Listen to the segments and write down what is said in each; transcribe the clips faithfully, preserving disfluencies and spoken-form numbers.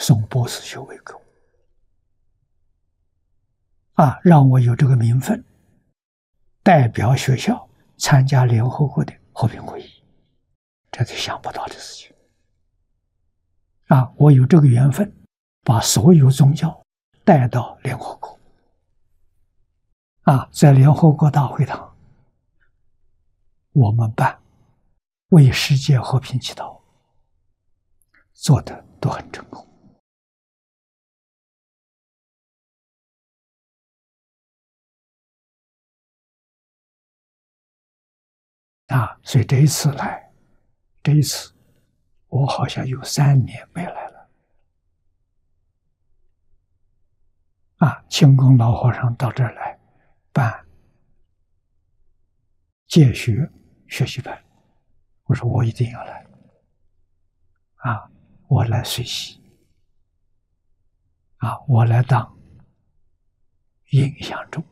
送博士学位给我，啊，让我有这个名分，代表学校参加联合国的和平会议，这是想不到的事情。啊，我有这个缘分，把所有宗教带到联合国。啊，在联合国大会堂，我们办为世界和平祈祷，做的都很成功。啊，所以这一次来，这一次我好像有三年没来了。啊，清宫老和尚到这儿来办戒学学习班，我说我一定要来。啊，我来学习。啊，我来当影响中。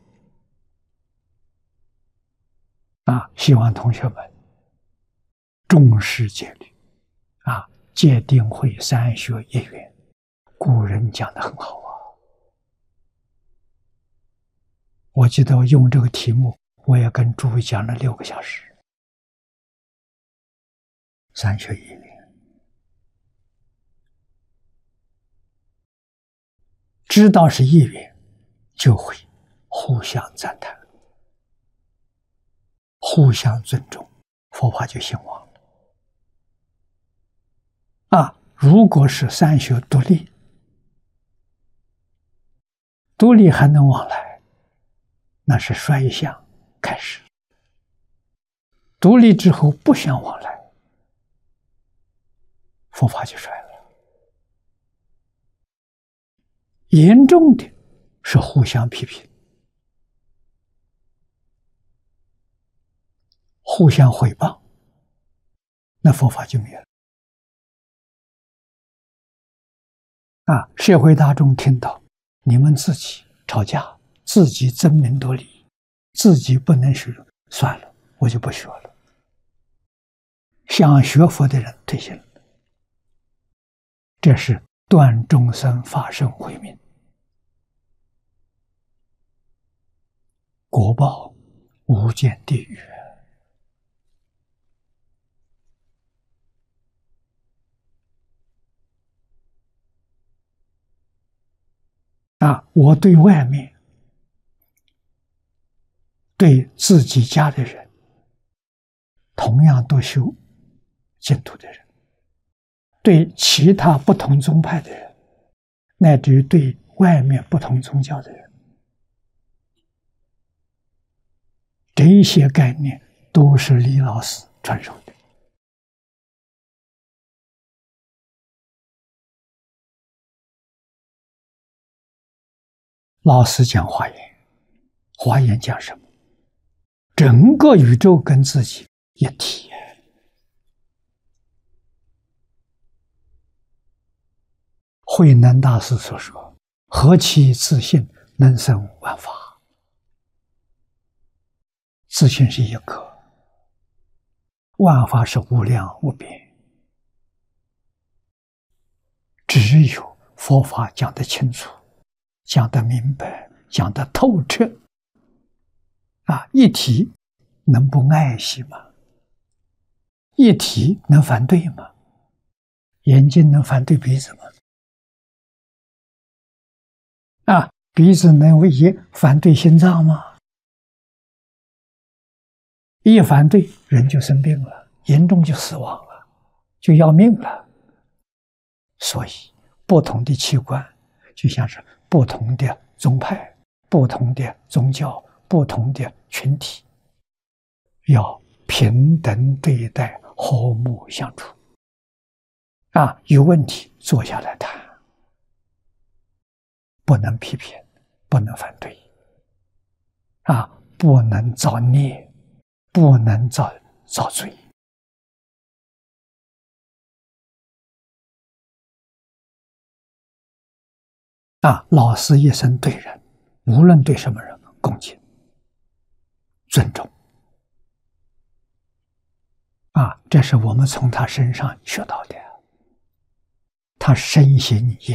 啊，希望同学们重视戒律。啊，戒定慧三学一元，古人讲得很好啊。我记得我用这个题目，我也跟诸位讲了六个小时。三学一元，知道是一元，就会互相赞叹，互相尊重，佛法就兴旺了。啊，如果是三学独立，独立还能往来，那是衰相开始。独立之后不相往来，佛法就衰了。严重的是互相批评，互相毁谤，那佛法就灭了。啊，社会大众听到你们自己吵架，自己争名夺利，自己不能学，算了，我就不学了。想学佛的人退心了，这是断众生法身慧命，果报无间地狱。啊，我对外面、对自己家的人，同样都修净土的人，对其他不同宗派的人，乃至于对外面不同宗教的人，这一些概念都是李老师传授的。老师讲华严，华严讲什么？整个宇宙跟自己一体。慧能大师所说：“何其自信，能生万法。”自信是一个，万法是无量无边。只有佛法讲得清楚，讲得明白，讲得透彻，啊，一体能不爱惜吗？一体能反对吗？眼睛能反对鼻子吗？啊，鼻子能为也反对心脏吗？一反对，人就生病了，严重就死亡了，就要命了。所以，不同的器官，就像是不同的宗派、不同的宗教、不同的群体，要平等对待，和睦相处。啊，有问题坐下来谈，不能批评，不能反对，啊，不能造孽，不能造造罪。啊，老师一生对人，无论对什么人，恭敬、尊重。啊，这是我们从他身上学到的。他深信也